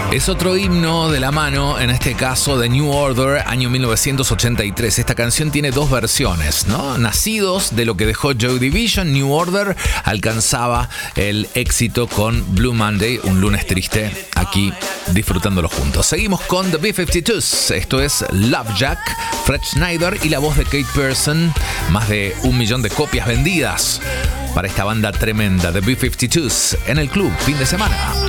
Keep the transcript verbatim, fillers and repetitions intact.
Es otro himno de la mano, en este caso de New Order, año mil novecientos ochenta y tres. Esta canción tiene dos versiones, ¿no? Nacidos de lo que dejó Joy Division, New Order alcanzaba el éxito con Blue Monday, un lunes triste, aquí disfrutándolo juntos. Seguimos con The B cincuenta y dos, esto es Love Jack, Fred Schneider y la voz de Kate Pearson, más de un millón de copias vendidas para esta banda tremenda, The B cincuenta y dos, en el club, fin de semana.